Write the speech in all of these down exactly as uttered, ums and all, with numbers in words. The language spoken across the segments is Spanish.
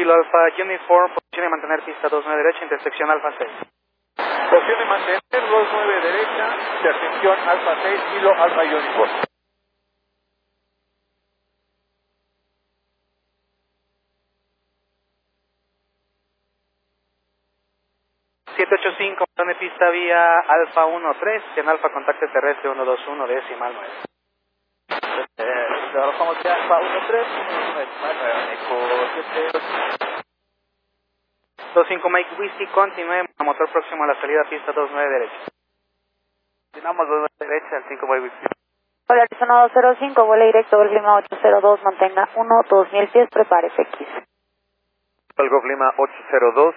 Kilo Alfa Uniform, posición y mantener pista dos nueve derecha, intersección Alfa seis. Posición y mantener dos nueve derecha, intersección Alfa seis, Kilo Alfa Uniform. siete ocho cinco, mantener pista vía Alfa uno tres, en Alfa contacto terrestre uno dos uno, decimal nueve. Eh, trabajamos ya Alfa uno tres, decimal nueve, eco dos cinco Mike Whiskey, continúe, motor próximo a la salida, pista dos nueve derecha. Continuamos dos nueve derecha, el cinco Mike Whiskey. Hola, Arizona dos cero cinco, vuela directo del clima ocho cero dos, mantenga uno dos mil pies, prepárese X. Golf Lima ocho cero dos.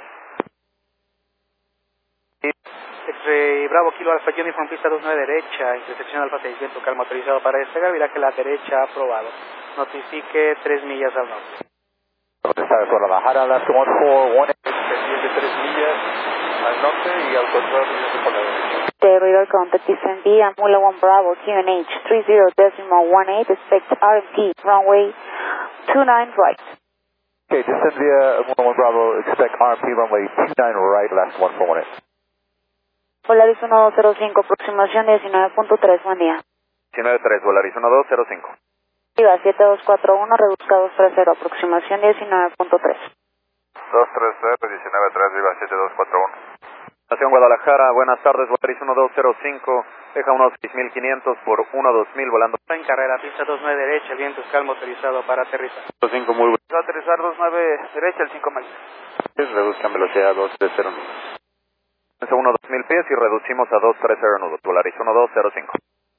X-Ray Bravo Kilo Alfa Uniform, pista dos nueve derecha, intersección Alfa seis, viento cal motorizado para despegar, viraje la derecha, aprobado. Notifique tres millas al norte. Contestar Guadalajara, last one four one eight, pendiente tres millas al norte y al control de por la derecha. The radar contact is N B, Amula one Bravo, Q N H three zero decimal one eight, expect R M T, runway two nine right. Okay, descend via one one Bravo, expect R M P runway two nine right, last one four one eight. Hola, Arizona dos cero cinco, aproximación diecinueve punto tres, buen día. diecinueve tres, vuela Arizona dos cero cinco. Viva siete dos cuatro uno, reduzca dos tres cero, aproximación diecinueve punto tres. dos tres cero, diecinueve tres, viva siete dos cuatro uno. Nación Guadalajara, buenas tardes, vuela Arizona dos cero cinco, deja unos seis mil quinientos por uno dos mil volando. En carrera, pista dos nueve derecha, el viento cal motorizado para aterrizar. dos cinco, muy bueno. Va a aterrizar dos nueve derecha, el cinco Mike. Reduzcan velocidad a dos tres cero nudos. uno dos mil pies y reducimos a dos tres cero nudos, vuela Arizona dos cero cinco.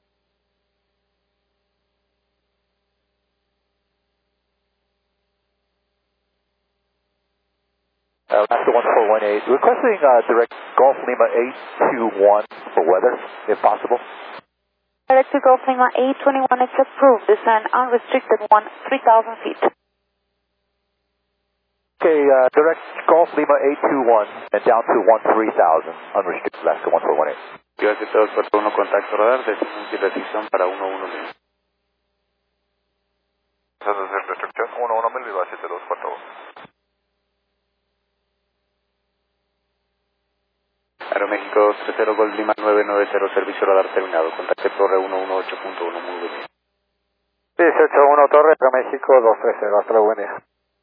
Uh, Master one four one eight, requesting uh, direct Golf Lima eight two one for weather, if possible. Direct to Golf Lima eight two one, it's approved. Descend unrestricted one, three thousand feet. Okay, uh, direct Golf Lima eight two one and down to one three thousand, unrestricted, Alaska one four one eight. Yo siete dos cuatro uno, contacto radar, decisión y restricción para uno uno mil. Entonces, restricción uno uno mil, viva siete dos cuatro uno. Aeroméxico dos tres cero, Golf Lima nueve nueve cero, servicio radar terminado, contacte torre uno uno ocho punto uno, muy bien. dieciocho uno, Torre, Aeroméxico dos tres cero, hasta luego, buen día.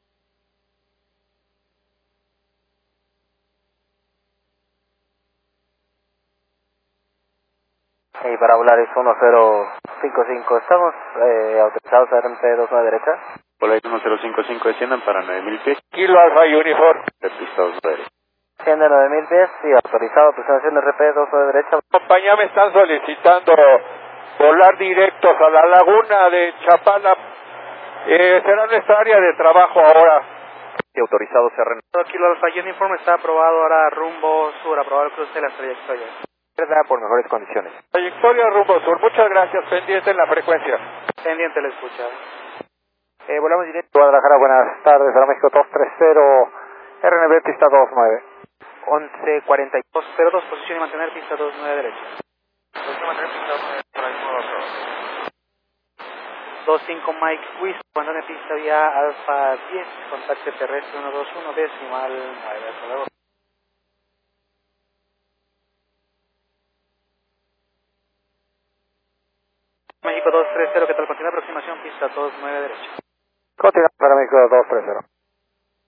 Y para volar es uno cero cinco cinco, estamos eh, autorizados a R M P dos nueve derecha. Hola, uno cero cinco cinco, desciendan para nueve mil pies. Kilo Alfa Uniform. De pista dos nueve. Desciende nueve mil pies y autorizado, presentación de R P dos nueve derecha. Compañía me están solicitando volar directos a la laguna de Chapala. Eh, será nuestra área de trabajo ahora. Y autorizado se renovó. Kilo Alfa Uniform está aprobado ahora rumbo sur, aprobado el cruce de las trayectorias. Por mejores condiciones. Trayectoria rumbo sur, muchas gracias, pendiente en la frecuencia. Pendiente la escucha. Eh, volamos directo a Guadalajara, buenas tardes, Aeroméxico dos tres cero, R N B pista dos nueve. once cuarenta y dos cero dos, posición y mantener pista dos nueve derecha. Posición y mantener pista dos nueve, por ahí modo dos cinco Mike Whiskey, mantener pista vía Alfa diez, contacto terrestre uno dos uno, decimal nueve, hasta luego. México dos tres cero, ¿qué tal? Continúa aproximación, pista dos nueve derecha. Continuamos, Aeroméxico dos tres cero.